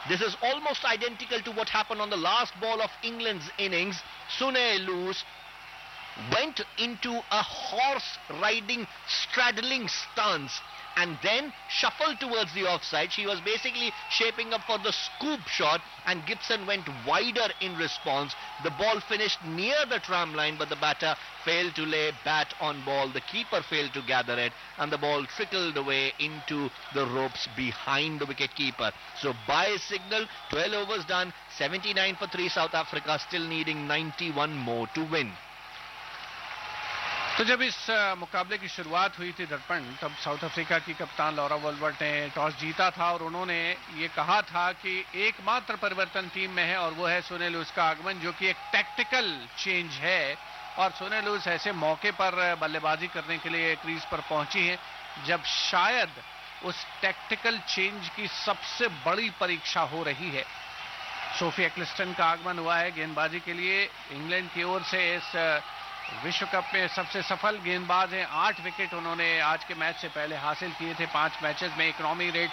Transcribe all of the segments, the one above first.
This is almost identical to what happened on the last ball of England's innings. Sunay Luz went into a horse riding straddling stance and then shuffled towards the offside. She was basically shaping up for the scoop shot, and Gibson went wider in response. The ball finished near the tram line, but the batter failed to lay bat on ball. The keeper failed to gather it, and the ball trickled away into the ropes behind the wicket keeper. So by signal, 12 overs done, 79 for 3 South Africa, still needing 91 more to win. तो जब इस मुकाबले की शुरुआत हुई थी दर्पण, तब साउथ अफ्रीका की कप्तान लॉरा वोल्वर्ट ने टॉस जीता था और उन्होंने ये कहा था कि एकमात्र परिवर्तन टीम में है और वो है सुने लुइस का आगमन, जो कि एक टैक्टिकल चेंज है। और सुने लुइस ऐसे मौके पर बल्लेबाजी करने के लिए क्रीज पर पहुंची हैं जब शायद उस टैक्टिकल चेंज की सबसे बड़ी परीक्षा हो रही है। सोफी एक्लिस्टन का आगमन हुआ है गेंदबाजी के लिए इंग्लैंड की ओर से। इस विश्व कप में सबसे सफल गेंदबाज हैं। 8 विकेट उन्होंने आज के मैच से पहले हासिल किए थे 5 मैचेस में। इकोनॉमी रेट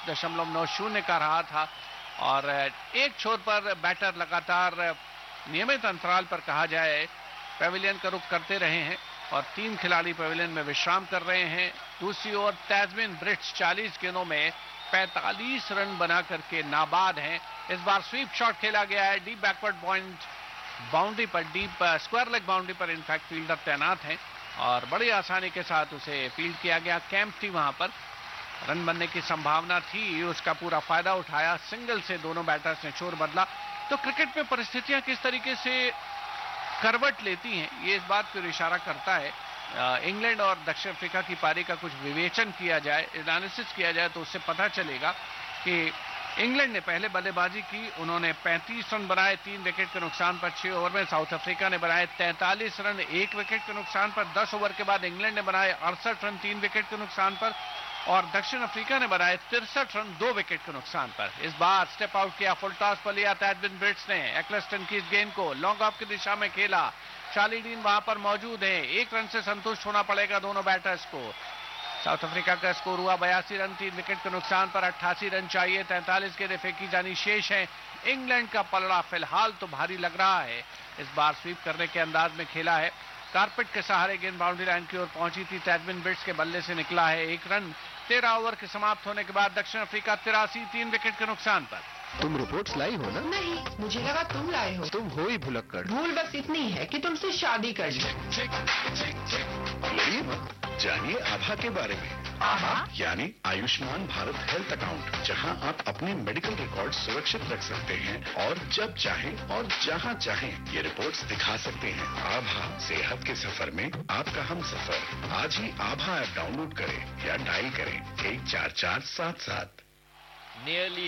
5.90 का रहा था और एक छोर पर बैटर लगातार नियमित अंतराल पर कहा जाए पेविलियन का रुख करते रहे हैं और 3 खिलाड़ी पेविलियन में विश्राम कर रहे हैं। दूसरी ओर तैजमिन ब्रिट्स 40 गेंदों में 45 रन बना करके नाबाद हैं। इस बार स्वीप शॉट खेला गया है डीप बैकवर्ड पॉइंट बाउंड्री पर, डीप स्क्वायर लेग बाउंड्री पर इनफैक्ट फील्डर तैनात हैं और बड़ी आसानी के साथ उसे फील्ड किया गया। कैंप थी वहां पर, रन बनने की संभावना थी, उसका पूरा फायदा उठाया। सिंगल से दोनों बैटर्स ने शोर बदला। तो क्रिकेट में परिस्थितियां किस तरीके से करवट लेती हैं, ये इस बात पर इशारा करता है। इंग्लैंड और दक्षिण अफ्रीका की पारी का कुछ विवेचन किया जाए, एनालिसिस किया जाए, तो उससे पता चलेगा कि इंग्लैंड ने पहले बल्लेबाजी की, उन्होंने 35 रन बनाए 3 विकेट के नुकसान पर 6 ओवर में। साउथ अफ्रीका ने बनाए 43 रन 1 विकेट के नुकसान पर। 10 ओवर के बाद इंग्लैंड ने बनाए 68 रन 3 विकेट के नुकसान पर और दक्षिण अफ्रीका ने बनाए 63 रन 2 विकेट के नुकसान पर। इस बार स्टेप आउट किया, फुल टॉस पर लिया तैजमिन ब्रिट्स ने। एक्लिस्टन की इस गेंद को लॉन्ग ऑफ की दिशा में खेला। शार्ली डीन वहां पर मौजूद है। 1 रन से संतुष्ट होना पड़ेगा दोनों बैटर्स को। साउथ अफ्रीका का स्कोर हुआ 82 रन 3 विकेट के नुकसान पर। 88 रन चाहिए, 43 गेंदें फेंकी जानी शेष हैं। इंग्लैंड का पलड़ा फिलहाल तो भारी लग रहा है। इस बार स्वीप करने के अंदाज में खेला है। कारपेट के सहारे गेंद बाउंड्री लाइन की ओर पहुंची थी। तैजमिन ब्रिट्स के बल्ले से निकला है 1 रन। 13 ओवर के समाप्त होने के बाद दक्षिण अफ्रीका 83 3 विकेट के नुकसान पर। तुम रिपोर्ट्स लाई हो ना? नहीं, मुझे लगा तुम लाए हो। तुम हो ही भुलक्कड़। भूल बस इतनी है कि तुमसे शादी कर ली। लड़िए मत, जानिए आभा के बारे में। आभा यानी आयुष्मान भारत हेल्थ अकाउंट, जहां आप अपने मेडिकल रिकॉर्ड सुरक्षित रख सकते हैं और जब चाहें और जहां चाहें ये रिपोर्ट्स दिखा सकते हैं। आभा सेहत के सफर में आपका हम सफर। आज ही आभा ऐप डाउनलोड करें या डायल करें 14477। Nearly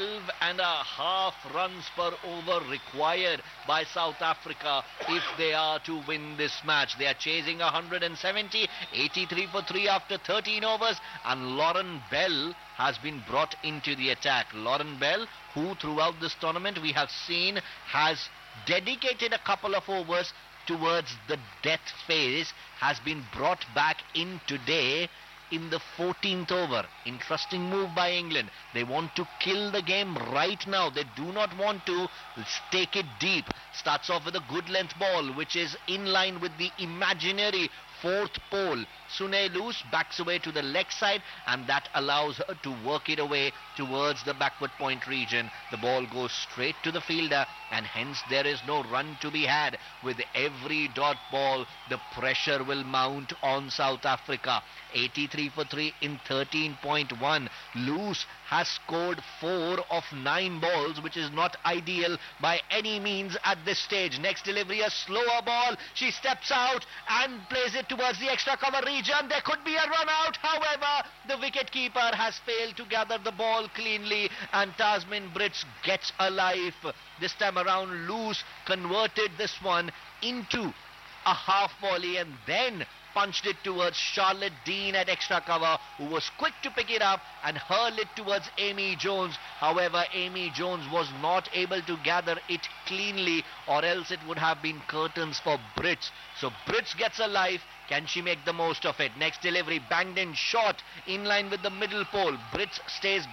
12.5 runs per over required by South Africa if they are to win this match. They are chasing 170, 83 for 3 after 13 overs, and Lauren Bell has been brought into the attack. Lauren Bell, who throughout this tournament we have seen has dedicated a couple of overs towards the death phase, has been brought back in today in the 14th over. Interesting move by England. They want to kill the game right now. They do not want to take it deep. Starts off with a good length ball which is in line with the imaginary 4th pole. Sunay Luz backs away to the leg side and that allows her to work it away towards the backward point region. The ball goes straight to the fielder and hence there is no run to be had. With every dot ball, the pressure will mount on South Africa. 83 for 3 in 13.1. Luz has scored 4 of 9 balls, which is not ideal by any means at this stage. Next delivery, a slower ball. She steps out and plays it towards the extra cover region. There could be a run out. However, the wicketkeeper has failed to gather the ball cleanly and Tazmin Brits gets a life. This time around, Luz converted this one into a half volley and then punched it towards Charlotte Dean at extra cover, who was quick to pick it up and hurl it towards Amy Jones. However, Amy Jones was not able to gather it cleanly or else it would have been curtains for Brits. So Brits gets a life. Can she make the most of it? Next delivery, banged in short, in line with the middle pole. Brits stays